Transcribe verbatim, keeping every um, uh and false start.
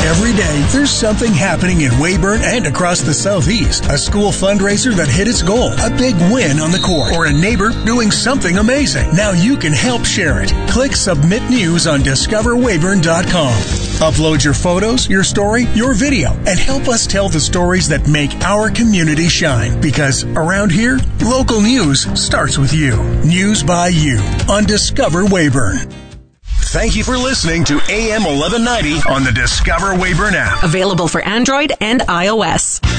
Every day, there's something happening in Weyburn and across the Southeast. A school fundraiser that hit its goal, a big win on the court, or a neighbor doing something amazing. Now you can help share it. Click Submit News on discover weyburn dot com. Upload your photos, your story, your video, and help us tell the stories that make our community shine. Because around here, local news starts with you. News by you on Discover Weyburn. Thank you for listening to A M eleven ninety on the Discover Weyburn app. Available for Android and iOS.